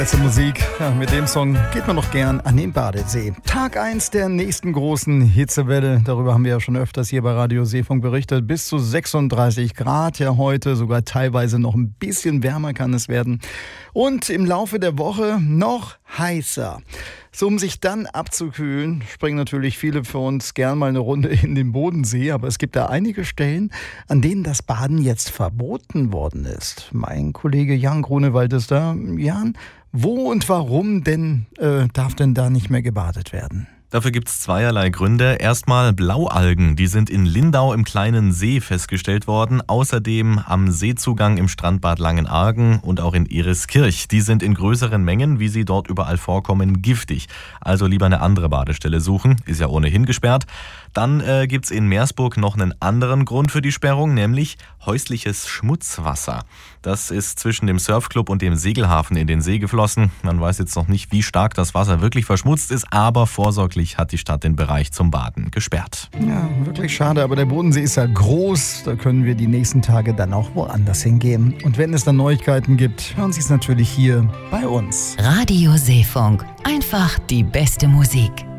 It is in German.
Beste Musik, ja, mit dem Song geht man noch gern an den Badesee. Tag 1 der nächsten großen Hitzewelle, darüber haben wir ja schon öfters hier bei Radio Seefunk berichtet. Bis zu 36 Grad ja heute, sogar teilweise noch ein bisschen wärmer kann es werden. Und im Laufe der Woche noch heißer. So, um sich dann abzukühlen, springen natürlich viele für uns gern mal eine Runde in den Bodensee. Aber es gibt da einige Stellen, an denen das Baden jetzt verboten worden ist. Mein Kollege Jan Grunewald ist da. Jan, wo und warum denn darf denn da nicht mehr gebadet werden? Dafür gibt es zweierlei Gründe. Erstmal Blaualgen, die sind in Lindau im kleinen See festgestellt worden. Außerdem am Seezugang im Strandbad Langenargen und auch in Eriskirch. Die sind in größeren Mengen, wie sie dort überall vorkommen, giftig. Also lieber eine andere Badestelle suchen, ist ja ohnehin gesperrt. Dann gibt's in Meersburg noch einen anderen Grund für die Sperrung, nämlich häusliches Schmutzwasser. Das ist zwischen dem Surfclub und dem Segelhafen in den See geflossen. Man weiß jetzt noch nicht, wie stark das Wasser wirklich verschmutzt ist, aber vorsorglich hat die Stadt den Bereich zum Baden gesperrt. Ja, wirklich schade, aber der Bodensee ist ja groß. Da können wir die nächsten Tage dann auch woanders hingehen. Und wenn es dann Neuigkeiten gibt, hören Sie es natürlich hier bei uns. Radio Seefunk. Einfach die beste Musik.